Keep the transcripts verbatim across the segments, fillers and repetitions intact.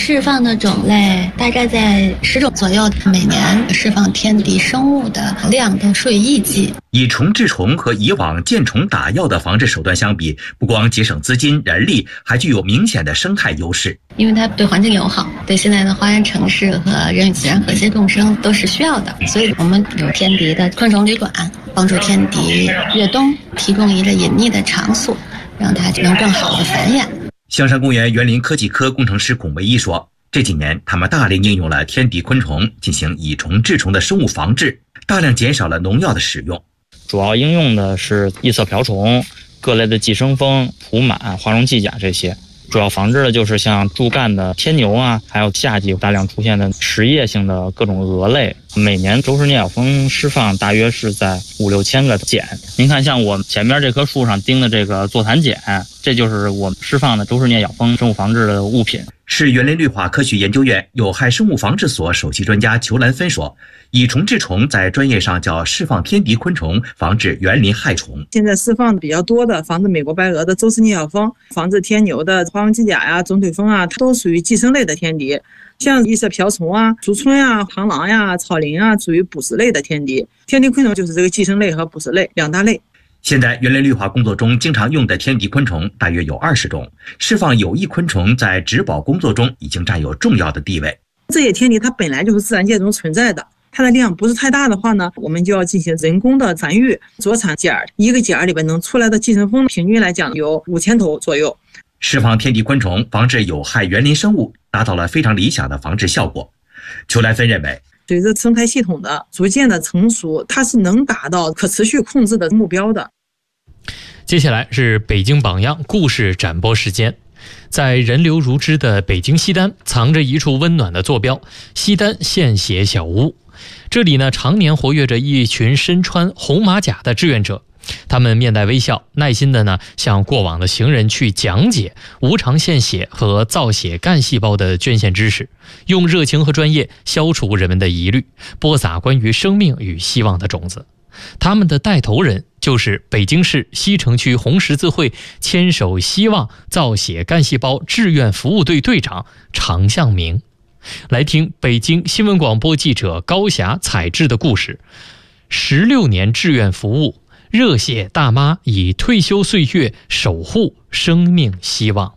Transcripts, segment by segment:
释放的种类大概在十种左右，每年释放天敌生物的量都数以亿计。 以虫治虫和以往见虫打药的防治手段相比，不光节省资金人力，还具有明显的生态优势。 因为它对环境友好，对现在的花园城市和人与自然和谐共生都是需要的，所以我们有天敌的昆虫旅馆，帮助天敌越冬，提供一个隐匿的场所，让它能更好的繁衍。 香山公园园林科技科工程师龚维一说，这几年他们大力应用了天敌昆虫进行以虫治虫的生物防治，大量减少了农药的使用。 主要应用的是异色瓢虫、各类的寄生蜂、蒲螨、花绒寄甲这些。主要防治的就是像柱干的天牛啊，还有夏季大量出现的食叶性的各种蛾类。每年周氏颞角蜂释放大约是在五六千个茧。您看，像我前面这棵树上钉的这个座谈茧，这就是我们释放的周氏颞角蜂生物防治的物品。 市园林绿化科学研究院有害生物防治所首席专家裘兰芬说，以虫治虫在专业上叫释放天敌昆虫，防治园林害虫。 现在释放的比较多的，防治美国白蛾的周氏颞角蜂，防治天牛的花纹机甲呀、肿腿蜂啊，它都属于寄生类的天敌。像异色瓢虫啊、竹荪啊、螳螂呀、草蛉啊，属于捕食类的天敌。天敌昆虫就是这个寄生类和捕食类两大类。 现在园林绿化工作中经常用的天敌昆虫大约有二十种，释放有益昆虫在植保工作中已经占有重要的地位。 这些天敌它本来就是自然界中存在的，它的量不是太大的话呢，我们就要进行人工的繁育，着产茧，一个茧里边能出来的寄生蜂平均来讲有五千头左右。 释放天敌昆虫，防治有害园林生物，达到了非常理想的防治效果。裘兰芬认为， 随着生态系统的逐渐的成熟，它是能达到可持续控制的目标的。 接下来是北京榜样故事展播时间。在人流如织的北京西单，藏着一处温暖的坐标——西单献血小屋。这里呢，常年活跃着一群身穿红马甲的志愿者，他们面带微笑，耐心的呢向过往的行人去讲解无偿献血和造血干细胞的捐献知识，用热情和专业消除人们的疑虑，播撒关于生命与希望的种子。他们的带头人就是北京市西城区红十字会牵手希望造血干细胞志愿服务队队长常向明。来听北京新闻广播记者高霞采制的故事：十六年志愿服务，热血大妈以退休岁月守护生命希望。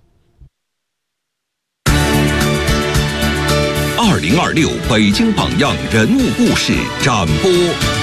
二零二六北京榜样人物故事展播。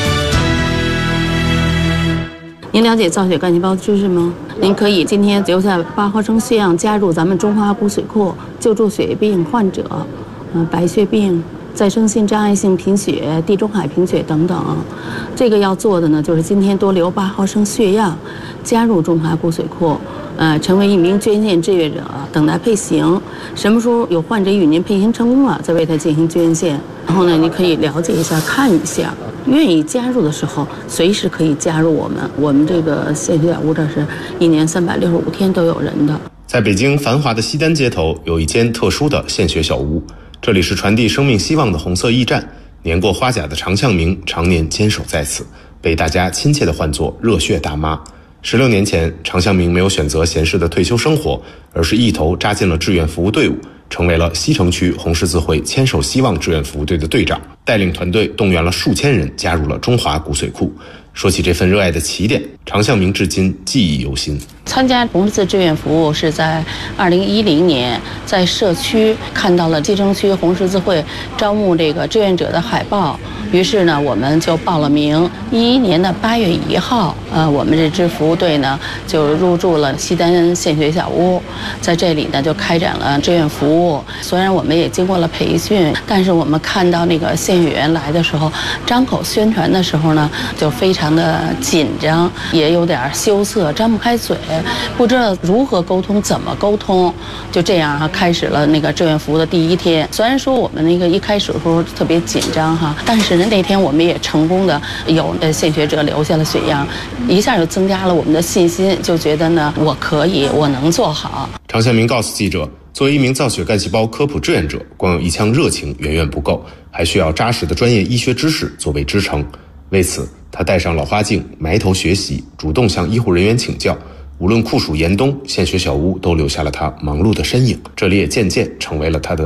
您了解造血干细胞知识吗？您可以今天留下八毫升血样，加入咱们中华骨髓库，救助血液病患者，嗯、呃，白血病、再生性障碍性贫血、地中海贫血等等。这个要做的呢，就是今天多留八毫升血样，加入中华骨髓库，呃，成为一名捐献志愿者，等待配型。什么时候有患者与您配型成功了，再为他进行捐献。然后呢，你可以了解一下，看一下。愿意加入的时候，随时可以加入我们。我们这个献血小屋这是一年三百六十五天都有人的。 在北京繁华的西单街头，有一间特殊的献血小屋，这里是传递生命希望的红色驿站。年过花甲的常向明常年坚守在此，被大家亲切地唤作热血大妈。十六年前，常向明没有选择闲适的退休生活，而是一头扎进了志愿服务队伍，成为了西城区红十字会牵手希望志愿服务队的队长，带领团队动员了数千人加入了中华骨髓库。说起这份热爱的起点，常向明至今记忆犹新。 参加红十字志愿服务是在二零一零年，在社区看到了西城区红十字会招募这个志愿者的海报，于是呢，我们就报了名。一一年的八月一号，呃，我们这支服务队呢就入驻了西单献血小屋，在这里呢就开展了志愿服务。虽然我们也经过了培训，但是我们看到那个献血员来的时候，张口宣传的时候呢，就非常的紧张，也有点羞涩，张不开嘴，不知道如何沟通，怎么沟通。就这样哈，开始了那个志愿服务的第一天。虽然说我们那个一开始的时候特别紧张哈，但是呢那天我们也成功的有献血者留下了血样，一下就增加了我们的信心，就觉得呢我可以，我能做好。 常向明告诉记者，作为一名造血干细胞科普志愿者，光有一腔热情远远不够，还需要扎实的专业医学知识作为支撑。为此，他戴上老花镜，埋头学习，主动向医护人员请教。无论酷暑严冬，献血小屋都留下了他忙碌的身影，这里也渐渐成为了他的